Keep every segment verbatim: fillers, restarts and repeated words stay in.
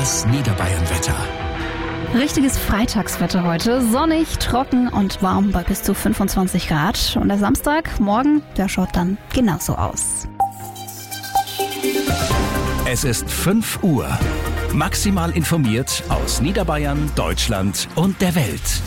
Das Niederbayern-Wetter. Richtiges Freitagswetter heute. Sonnig, trocken und warm bei bis zu fünfundzwanzig Grad. Und der Samstag, morgen, der schaut dann genauso aus. Es ist fünf Uhr. Maximal informiert aus Niederbayern, Deutschland und der Welt.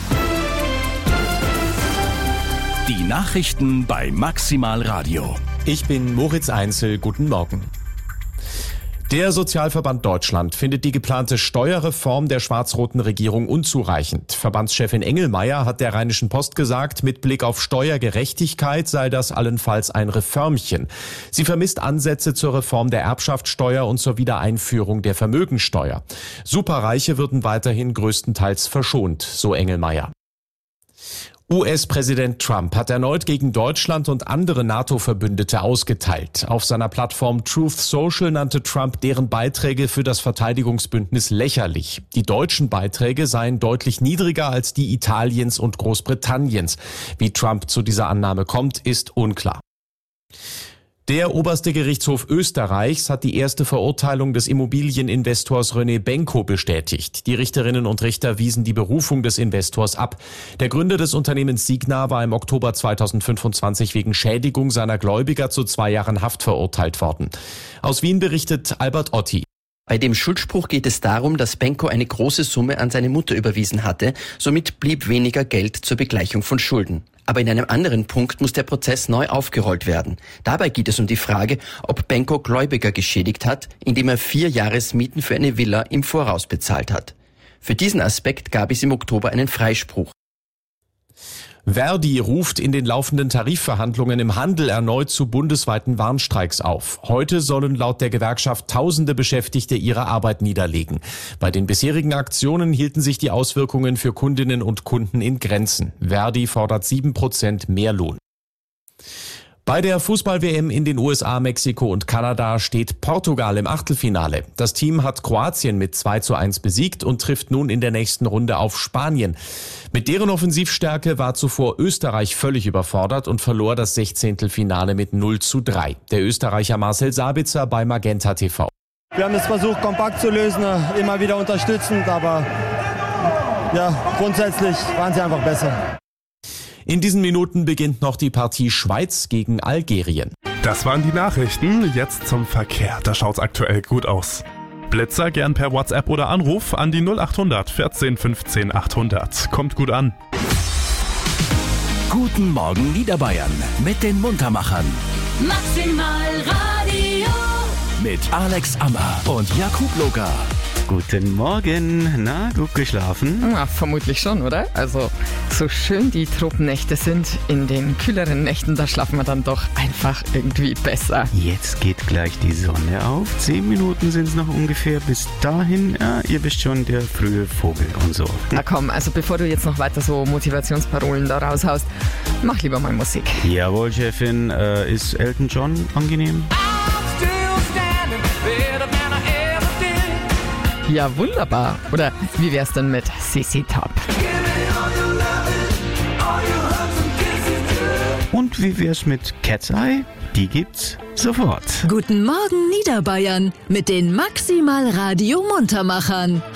Die Nachrichten bei Maximal Radio. Ich bin Moritz Einzel. Guten Morgen. Der Sozialverband Deutschland findet die geplante Steuerreform der schwarz-roten Regierung unzureichend. Verbandschefin Engelmeier hat der Rheinischen Post gesagt, mit Blick auf Steuergerechtigkeit sei das allenfalls ein Reformchen. Sie vermisst Ansätze zur Reform der Erbschaftssteuer und zur Wiedereinführung der Vermögensteuer. Superreiche würden weiterhin größtenteils verschont, so Engelmeier. U S-Präsident Trump hat erneut gegen Deutschland und andere NATO-Verbündete ausgeteilt. Auf seiner Plattform Truth Social nannte Trump deren Beiträge für das Verteidigungsbündnis lächerlich. Die deutschen Beiträge seien deutlich niedriger als die Italiens und Großbritanniens. Wie Trump zu dieser Annahme kommt, ist unklar. Der oberste Gerichtshof Österreichs hat die erste Verurteilung des Immobilieninvestors René Benko bestätigt. Die Richterinnen und Richter wiesen die Berufung des Investors ab. Der Gründer des Unternehmens Signa war im Oktober zweitausendfünfundzwanzig wegen Schädigung seiner Gläubiger zu zwei Jahren Haft verurteilt worden. Aus Wien berichtet Albert Otti. Bei dem Schuldspruch geht es darum, dass Benko eine große Summe an seine Mutter überwiesen hatte. Somit blieb weniger Geld zur Begleichung von Schulden. Aber in einem anderen Punkt muss der Prozess neu aufgerollt werden. Dabei geht es um die Frage, ob Benko Gläubiger geschädigt hat, indem er vier Jahresmieten für eine Villa im Voraus bezahlt hat. Für diesen Aspekt gab es im Oktober einen Freispruch. Verdi ruft in den laufenden Tarifverhandlungen im Handel erneut zu bundesweiten Warnstreiks auf. Heute sollen laut der Gewerkschaft tausende Beschäftigte ihre Arbeit niederlegen. Bei den bisherigen Aktionen hielten sich die Auswirkungen für Kundinnen und Kunden in Grenzen. Verdi fordert sieben Prozent mehr Lohn. Bei der Fußball-W M in den U S A, Mexiko und Kanada steht Portugal im Achtelfinale. Das Team hat Kroatien mit zwei zu eins besiegt und trifft nun in der nächsten Runde auf Spanien. Mit deren Offensivstärke war zuvor Österreich völlig überfordert und verlor das Sechzehntelfinale mit null zu drei. Der Österreicher Marcel Sabitzer bei Magenta T V. Wir haben es versucht, kompakt zu lösen, immer wieder unterstützend, aber ja, grundsätzlich waren sie einfach besser. In diesen Minuten beginnt noch die Partie Schweiz gegen Algerien. Das waren die Nachrichten, jetzt zum Verkehr. Da schaut's aktuell gut aus. Blitzer gern per WhatsApp oder Anruf an die null achthundert vierzehn fünfzehn achthundert. Kommt gut an. Guten Morgen Niederbayern mit den Muntermachern. Maximal Radio. Mit Alex Ammer und Jakub Loga. Guten Morgen. Na, gut geschlafen? Ja, vermutlich schon, oder? Also, so schön die Tropennächte sind, in den kühleren Nächten, da schlafen wir dann doch einfach irgendwie besser. Jetzt geht gleich die Sonne auf. Zehn Minuten sind es noch ungefähr. Bis dahin, ja, ihr wisst schon, der frühe Vogel und so. Na komm, also bevor du jetzt noch weiter so Motivationsparolen da raushaust, mach lieber mal Musik. Jawohl, Chefin. Äh, ist Elton John angenehm? Ja, wunderbar. Oder wie wär's denn mit C C Top? Und wie wär's mit Cat's Eye? Die gibt's sofort. Guten Morgen Niederbayern mit den Maximal Radio Muntermachern.